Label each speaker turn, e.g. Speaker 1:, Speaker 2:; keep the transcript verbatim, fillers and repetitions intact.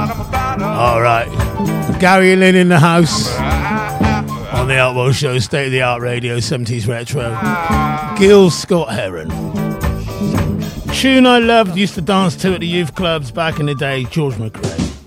Speaker 1: All right, Gary Lynn in the house on the Outlaw Show, State of the Art Radio, seventies Retro. Gil Scott Heron. Tune I loved, used to dance to at the youth clubs back in the day, George McRae.